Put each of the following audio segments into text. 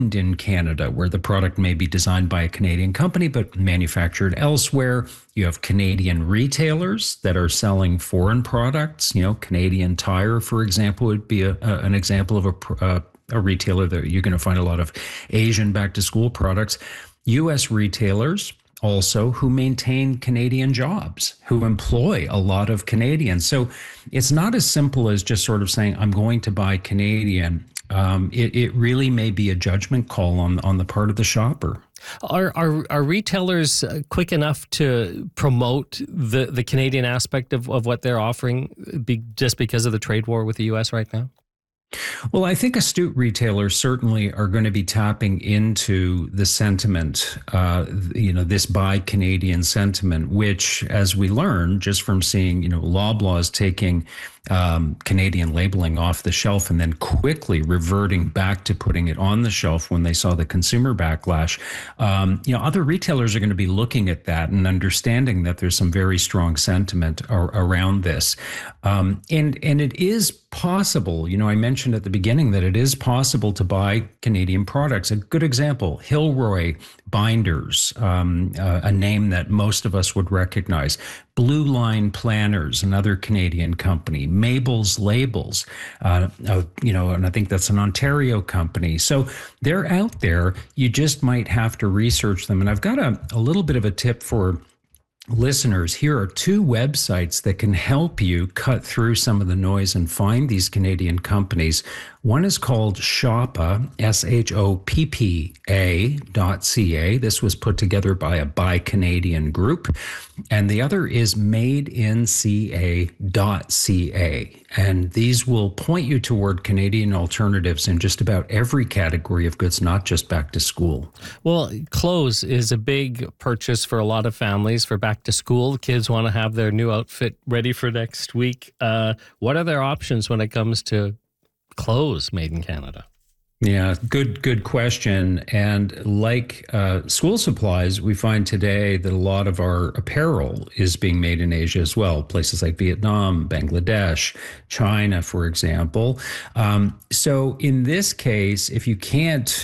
in Canada, where the product may be designed by a Canadian company but manufactured elsewhere. You have Canadian retailers that are selling foreign products. Canadian Tire, for example, would be an example of a retailer that you're going to find a lot of Asian back to school products. U.S. retailers also who maintain Canadian jobs, who employ a lot of Canadians. So it's not as simple as just sort of saying, I'm going to buy Canadian. It really may be a judgment call on the part of the shopper. Are retailers quick enough to promote the Canadian aspect of what they're offering just because of the trade war with the U.S. right now? Well, I think astute retailers certainly are going to be tapping into the sentiment, this buy Canadian sentiment, which, as we learned just from seeing, Loblaws taking Canadian labeling off the shelf and then quickly reverting back to putting it on the shelf when they saw the consumer backlash. Other retailers are going to be looking at that and understanding that there's some very strong sentiment around this. And it is possible, I mentioned at the beginning that it is possible to buy Canadian products. A good example, Hilroy Binders, a name that most of us would recognize. Blue Line Planners, another Canadian company. Mabel's Labels, and I think that's an Ontario company. So they're out there. You just might have to research them. And I've got a little bit of a tip for listeners. Here are two websites that can help you cut through some of the noise and find these Canadian companies. One is called Shoppa, SHOPPA.ca. This was put together by a Buy Canadian group. And the other is madeinca.ca. And these will point you toward Canadian alternatives in just about every category of goods, not just back to school. Well, clothes is a big purchase for a lot of families for back to school. Kids want to have their new outfit ready for next week. What are their options when it comes to clothes made in Canada? Yeah, good question. And like school supplies, we find today that a lot of our apparel is being made in Asia as well. Places like Vietnam, Bangladesh, China, for example. So in this case, if you can't,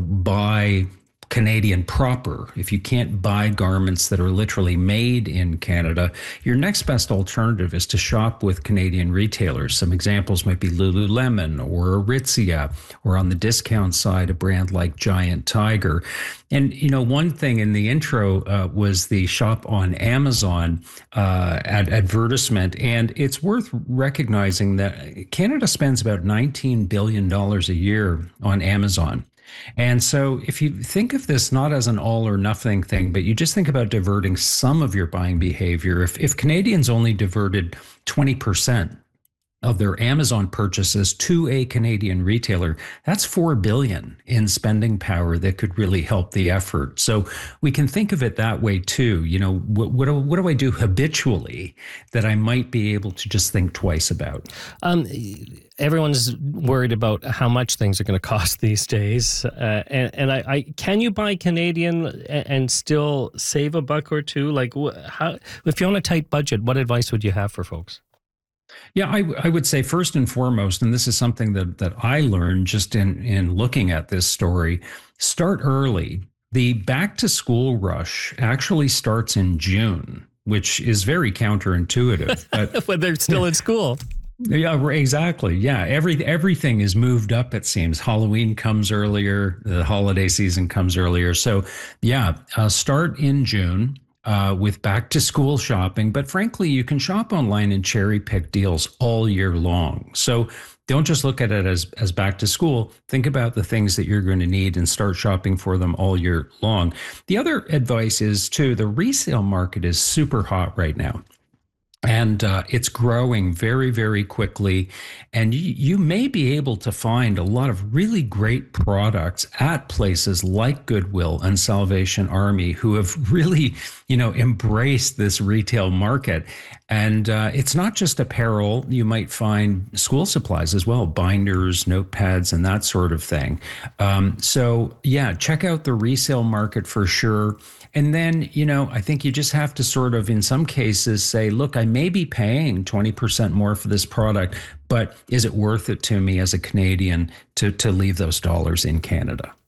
buy Canadian proper, if you can't buy garments that are literally made in Canada, your next best alternative is to shop with Canadian retailers. Some examples might be Lululemon or Aritzia, or on the discount side, a brand like Giant Tiger. And, one thing in the intro was the shop on Amazon advertisement. And it's worth recognizing that Canada spends about $19 billion a year on Amazon. And so if you think of this not as an all or nothing thing, but you just think about diverting some of your buying behavior, if Canadians only diverted 20% of their Amazon purchases to a Canadian retailer, that's $4 billion in spending power that could really help the effort. So we can think of it that way too. What do I do habitually that I might be able to just think twice about? Everyone's worried about how much things are going to cost these days. And I can you buy Canadian and still save a buck or two? Like, if you're on a tight budget, what advice would you have for folks? Yeah, I would say first and foremost, and this is something that I learned just in looking at this story, start early. The back to school rush actually starts in June, which is very counterintuitive. But when they're still in school. Yeah, exactly. Yeah, everything is moved up, it seems. Halloween comes earlier, the holiday season comes earlier. So yeah, start in June. With back to school shopping, but frankly, you can shop online and cherry pick deals all year long. So don't just look at it as back to school. Think about the things that you're going to need and start shopping for them all year long. The other advice is too, the resale market is super hot right now. And it's growing very, very quickly. And you may be able to find a lot of really great products at places like Goodwill and Salvation Army, who have really, embraced this retail market. And it's not just apparel. You might find school supplies as well, binders, notepads, and that sort of thing. So yeah, check out the resale market for sure. And then, I think you just have to sort of, in some cases, say, look, I may be paying 20% more for this product, but is it worth it to me as a Canadian to leave those dollars in Canada?